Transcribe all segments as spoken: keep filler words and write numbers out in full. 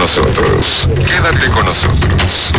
nosotros. Quédate con nosotros.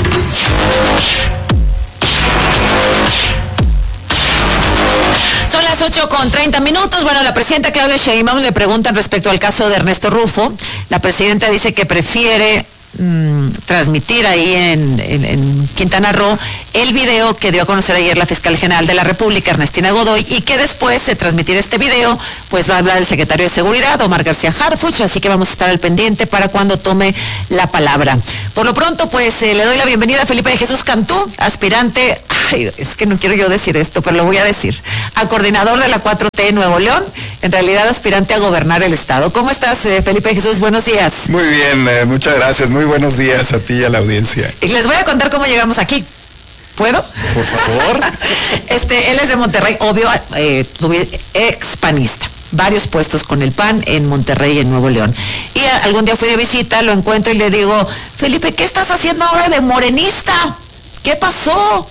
Son las ocho con treinta minutos. Bueno, la presidenta Claudia Sheinbaum le preguntan respecto al caso de Ernesto Rufo. La presidenta dice que prefiere mmm, transmitir ahí en, en, en Quintana Roo el video que dio a conocer ayer la fiscal general de la República, Ernestina Godoy, y que después de transmitir este video, pues va a hablar el secretario de Seguridad, Omar García Harfuch, así que vamos a estar al pendiente para cuando tome la palabra. Por lo pronto, pues eh, le doy la bienvenida a Felipe de Jesús Cantú, aspirante, ay, es que no quiero yo decir esto, pero lo voy a decir, a coordinador de la cuatro T en Nuevo León, en realidad aspirante a gobernar el estado. ¿Cómo estás, eh, Felipe de Jesús? Buenos días. Muy bien, eh, muchas gracias, muy buenos días a ti y a la audiencia. Y les voy a contar cómo llegamos aquí. ¿Puedo? Por favor. Este, él es de Monterrey, obvio, eh, ex panista. Varios puestos con el P A N en Monterrey y en Nuevo León. Y a, algún día fui de visita, lo encuentro y le digo, Felipe, ¿qué estás haciendo ahora de morenista? ¿Qué pasó?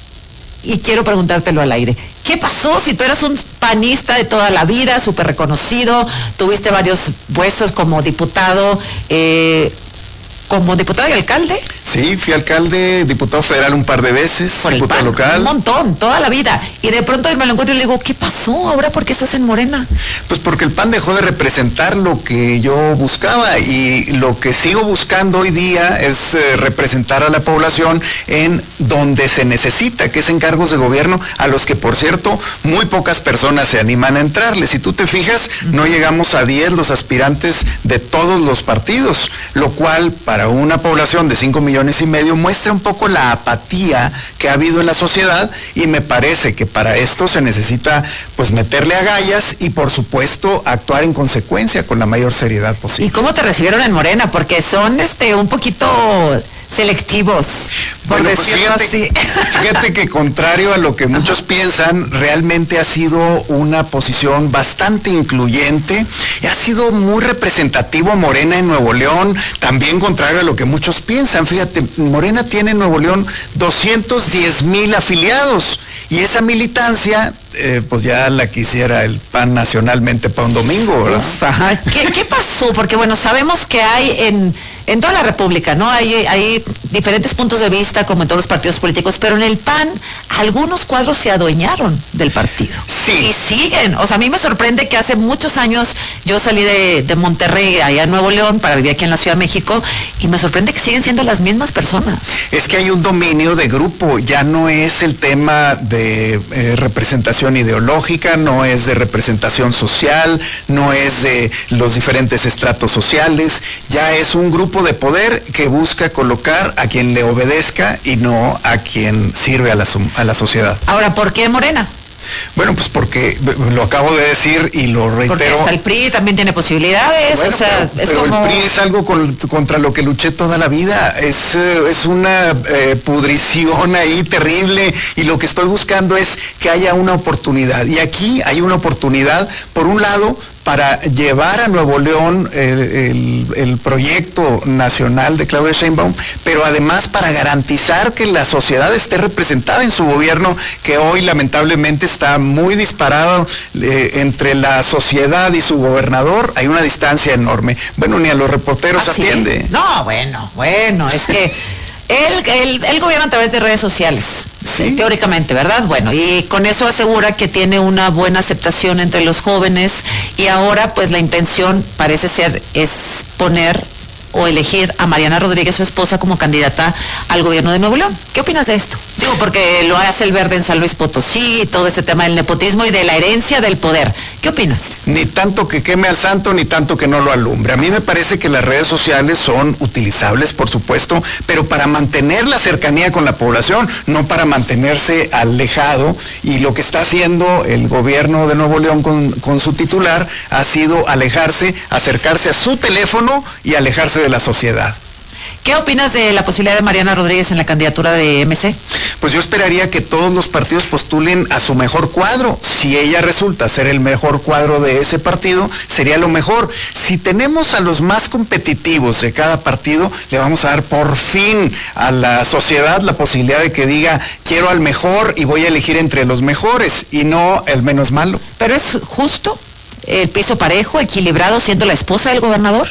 Y quiero preguntártelo al aire. ¿Qué pasó si tú eras un panista de toda la vida, súper reconocido, tuviste varios puestos como diputado, eh, como diputado y alcalde? Sí, fui alcalde, diputado federal un par de veces, por diputado el P A N, local. Un montón, toda la vida. Y de pronto me lo encuentro y le digo, ¿qué pasó? ¿Ahora por qué estás en Morena? Pues porque el P A N dejó de representar lo que yo buscaba y lo que sigo buscando hoy día es eh, representar a la población en donde se necesita, que es en cargos de gobierno, a los que, por cierto, muy pocas personas se animan a entrarle. Si tú te fijas, uh-huh. no llegamos a diez los aspirantes de todos los partidos, lo cual para una población de cinco millones y medio muestra un poco la apatía que ha habido en la sociedad, y me parece que para esto se necesita pues meterle agallas y por supuesto actuar en consecuencia con la mayor seriedad posible. ¿Y cómo te recibieron en Morena? Porque son este un poquito selectivos, por bueno, pues fíjate, así. Fíjate que contrario a lo que muchos Ajá. piensan, realmente ha sido una posición bastante incluyente, ha sido muy representativo Morena en Nuevo León, también contrario a lo que muchos piensan. Fíjate, Morena tiene en Nuevo León doscientos diez mil afiliados, y esa militancia, eh, pues ya la quisiera el P A N nacionalmente para un domingo, ¿verdad? Uf, ajá. ¿Qué, ¿Qué pasó? Porque bueno, sabemos que hay en, en toda la República, ¿no? Hay, hay diferentes puntos de vista, como en todos los partidos políticos, pero en el P A N algunos cuadros se adueñaron del partido. Sí. Y siguen. O sea, a mí me sorprende que hace muchos años yo salí de, de Monterrey, allá en Nuevo León, para vivir aquí en la Ciudad de México, y me sorprende que siguen siendo las mismas personas. Es que hay un dominio de grupo, ya no es el tema de eh, representación ideológica, no es de representación social, no es de los diferentes estratos sociales, ya es un grupo de poder que busca colocar a quien le obedezca y no a quien sirve a la, a la sociedad. Ahora, ¿por qué Morena? Bueno, pues porque lo acabo de decir y lo reitero. Porque hasta el P R I también tiene posibilidades, bueno, o sea, pero, es pero como... el P R I es algo con, contra lo que luché toda la vida, es, es una eh, pudrición ahí terrible, y lo que estoy buscando es que haya una oportunidad, y aquí hay una oportunidad, por un lado, para llevar a Nuevo León el, el, el proyecto nacional de Claudia Sheinbaum, pero además para garantizar que la sociedad esté representada en su gobierno, que hoy lamentablemente está muy disparado eh, entre la sociedad y su gobernador. Hay una distancia enorme. Bueno, ni a los reporteros ¿Ah, sí? atiende. No, bueno, bueno, es que él, él, él gobierna a través de redes sociales, ¿sí? Teóricamente, ¿verdad? Bueno, y con eso asegura que tiene una buena aceptación entre los jóvenes, y ahora pues la intención parece ser es poner o elegir a Mariana Rodríguez, su esposa, como candidata al gobierno de Nuevo León. ¿Qué opinas de esto? Digo, porque lo hace el Verde en San Luis Potosí, todo ese tema del nepotismo y de la herencia del poder. ¿Qué opinas? Ni tanto que queme al santo, ni tanto que no lo alumbre. A mí me parece que las redes sociales son utilizables, por supuesto, pero para mantener la cercanía con la población, no para mantenerse alejado, y lo que está haciendo el gobierno de Nuevo León con, con su titular ha sido alejarse, acercarse a su teléfono y alejarse de la sociedad. ¿Qué opinas de la posibilidad de Mariana Rodríguez en la candidatura de M C? Pues yo esperaría que todos los partidos postulen a su mejor cuadro. Si ella resulta ser el mejor cuadro de ese partido, sería lo mejor. Si tenemos a los más competitivos de cada partido, le vamos a dar por fin a la sociedad la posibilidad de que diga, quiero al mejor y voy a elegir entre los mejores y no el menos malo. ¿Pero es justo el piso parejo, equilibrado, siendo la esposa del gobernador?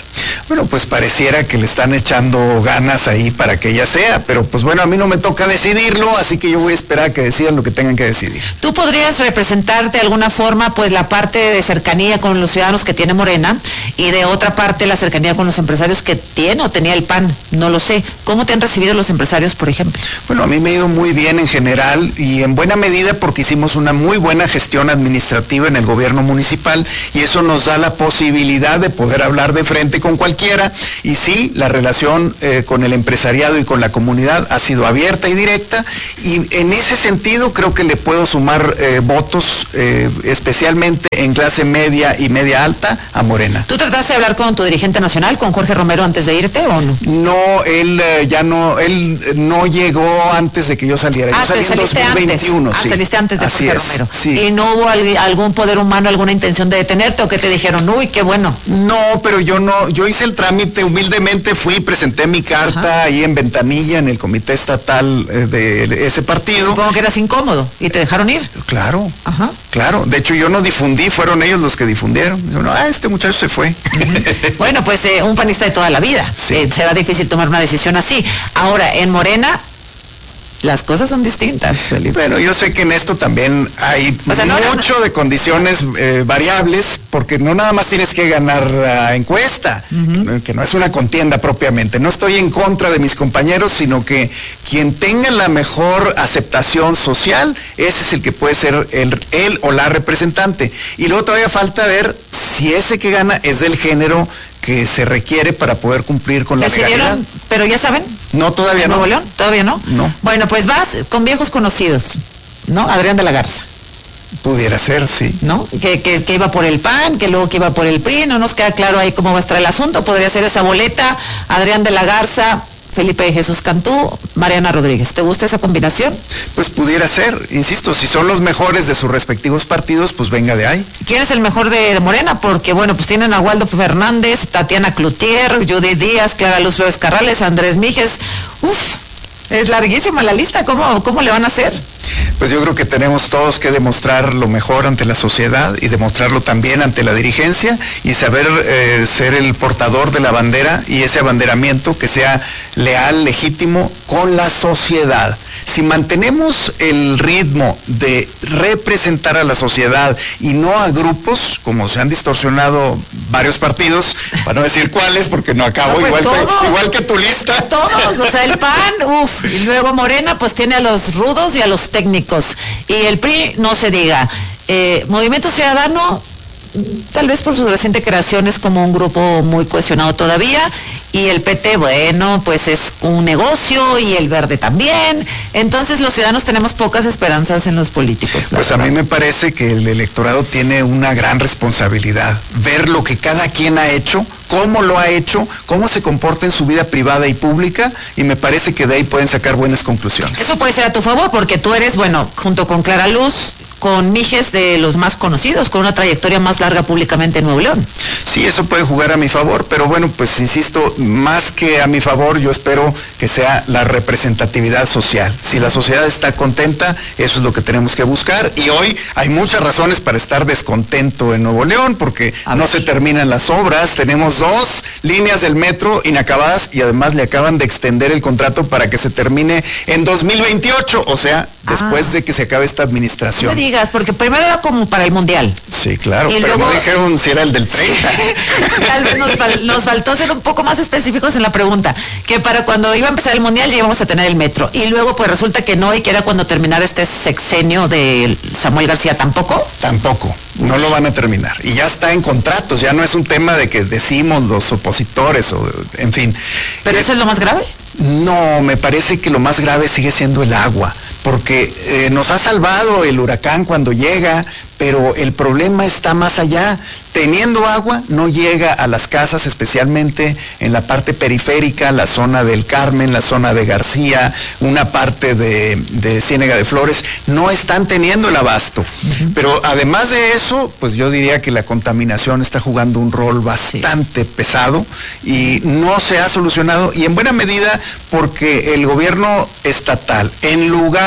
Bueno, pues pareciera que le están echando ganas ahí para que ella sea, pero pues bueno, a mí no me toca decidirlo, así que yo voy a esperar a que decidan lo que tengan que decidir. ¿Tú podrías representar de alguna forma pues la parte de cercanía con los ciudadanos que tiene Morena y de otra parte la cercanía con los empresarios que tiene o tenía el P A N? No lo sé. ¿Cómo te han recibido los empresarios, por ejemplo? Bueno, a mí me ha ido muy bien en general y en buena medida porque hicimos una muy buena gestión administrativa en el gobierno municipal y eso nos da la posibilidad de poder hablar de frente con cualquiera. Y sí, la relación eh, con el empresariado y con la comunidad ha sido abierta y directa y en ese sentido creo que le puedo sumar eh, votos eh, especialmente en clase media y media alta a Morena. ¿Tú trataste de hablar con tu dirigente nacional, con Jorge Romero, antes de irte o no? No, él eh, ya no, él no llegó antes de que yo saliera. Ah, yo salí en dos mil veintiuno. Antes. Sí. Ah, saliste antes de Así Jorge es, Romero. Sí. ¿Y no hubo al, algún poder humano, alguna intención de detenerte o que te dijeron, uy, qué bueno? No, pero yo no, yo hice el trámite humildemente, fui, presenté mi carta Ajá. ahí en Ventanilla, en el comité estatal eh, de ese partido. Supongo que eras incómodo y te dejaron ir. Claro, Ajá. claro. De hecho, yo no difundí, fueron ellos los que difundieron. Yo, no, ah, este muchacho se fue. Uh-huh. Bueno, pues eh, un panista de toda la vida. Sí. Eh, será difícil tomar una decisión así. Ahora, en Morena, las cosas son distintas, Felipe. Bueno, yo sé que en esto también hay o sea, no, mucho no, no. de condiciones eh, variables, porque no nada más tienes que ganar la encuesta, uh-huh. que no es una contienda propiamente. No estoy en contra de mis compañeros, sino que quien tenga la mejor aceptación social, ese es el que puede ser el, él o la representante. Y luego todavía falta ver si ese que gana es del género que se requiere para poder cumplir con la legalidad. Pero ya saben. No, todavía no. ¿Nuevo León? ¿Todavía no? No. Bueno, pues vas con viejos conocidos, ¿no? Adrián de la Garza. Pudiera ser, sí. ¿No? Que, que, que iba por el P A N, que luego que iba por el P R I, no nos queda claro ahí cómo va a estar el asunto. Podría ser esa boleta, Adrián de la Garza, Felipe de Jesús Cantú, Mariana Rodríguez. ¿Te gusta esa combinación? Pues pudiera ser, insisto, si son los mejores de sus respectivos partidos, pues venga de ahí. ¿Quién es el mejor de Morena? Porque, bueno, pues tienen a Waldo Fernández, Tatiana Cloutier, Judy Díaz, Clara Luz Flores Carrales, Andrés Mijes. Uf, es larguísima la lista. ¿Cómo, cómo le van a hacer? Pues yo creo que tenemos todos que demostrar lo mejor ante la sociedad y demostrarlo también ante la dirigencia y saber eh, ser el portador de la bandera y ese abanderamiento que sea leal, legítimo con la sociedad. Si mantenemos el ritmo de representar a la sociedad y no a grupos, como se han distorsionado varios partidos, para no decir cuáles, porque no acabo, no, pues igual, que, igual que tu lista. Todos, o sea, el P A N, uff, y luego Morena, pues tiene a los rudos y a los técnicos. Y el P R I, no se diga. Eh, Movimiento Ciudadano, tal vez por su reciente creación es como un grupo muy cohesionado todavía, y el P T, bueno, pues es un negocio, y el Verde también. Entonces los ciudadanos tenemos pocas esperanzas en los políticos. Pues a mí me parece que el electorado tiene una gran responsabilidad, ver lo que cada quien ha hecho, cómo lo ha hecho, cómo se comporta en su vida privada y pública, y me parece que de ahí pueden sacar buenas conclusiones. Eso puede ser a tu favor, porque tú eres, bueno, junto con Clara Luz, con Mijes, de los más conocidos, con una trayectoria más larga públicamente en Nuevo León. Sí, eso puede jugar a mi favor, pero bueno, pues insisto, más que a mi favor, yo espero que sea la representatividad social. Si la sociedad está contenta, eso es lo que tenemos que buscar, y hoy hay muchas razones para estar descontento en Nuevo León, porque no se terminan las obras, tenemos dos líneas del metro inacabadas, y además le acaban de extender el contrato para que se termine en dos mil veintiocho, o sea, después ah. de que se acabe esta administración. No me digas, porque primero era como para el Mundial. Sí, claro, y pero luego... no dijeron si era el del treinta. Tal vez nos, fal nos faltó ser un poco más específicos en la pregunta, que para cuando iba a empezar el Mundial ya íbamos a tener el metro, y luego pues resulta que no, y que era cuando terminara este sexenio de Samuel García. ¿Tampoco? Tampoco, no lo van a terminar, y ya está en contratos, ya no es un tema de que decimos los opositores, o en fin. ¿Pero eh, eso es lo más grave? No, me parece que lo más grave sigue siendo el agua, porque eh, nos ha salvado el huracán cuando llega, pero el problema está más allá. Teniendo agua, no llega a las casas, especialmente en la parte periférica, la zona del Carmen, la zona de García, una parte de, de Ciénega de Flores, no están teniendo el abasto. Uh-huh. Pero además de eso, pues yo diría que la contaminación está jugando un rol bastante sí. pesado, y no se ha solucionado, y en buena medida porque el gobierno estatal, en lugar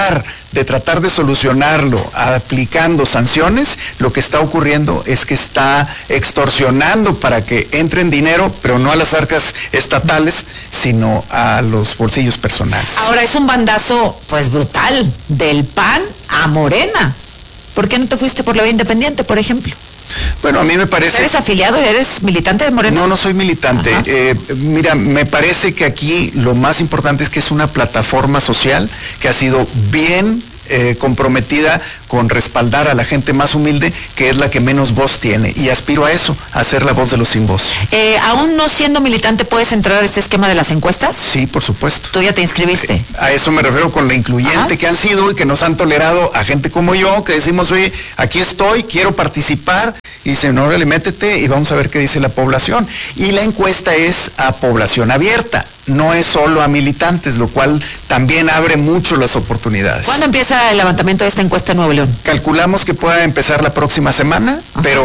de tratar de solucionarlo aplicando sanciones, lo que está ocurriendo es que está extorsionando para que entren dinero, pero no a las arcas estatales, sino a los bolsillos personales. Ahora es un bandazo, pues brutal, del P A N a Morena. ¿Por qué no te fuiste por la vía independiente, por ejemplo? Bueno, a mí me parece... ¿Eres afiliado? ¿Eres militante de Morena? No, no soy militante. Eh, mira, me parece que aquí lo más importante es que es una plataforma social que ha sido bien eh, comprometida con respaldar a la gente más humilde, que es la que menos voz tiene. Y aspiro a eso, a ser la voz de los sin voz. Eh, ¿Aún no siendo militante puedes entrar a este esquema de las encuestas? Sí, por supuesto. ¿Tú ya te inscribiste? Eh, a eso me refiero con la incluyente Ajá. que han sido y que nos han tolerado a gente como yo, que decimos, oye, aquí estoy, quiero participar. Y dicen, órale, métete y vamos a ver qué dice la población. Y la encuesta es a población abierta, no es solo a militantes, lo cual también abre mucho las oportunidades. ¿Cuándo empieza el levantamiento de esta encuesta en Nuevo León? Calculamos que pueda empezar la próxima semana, Ajá. pero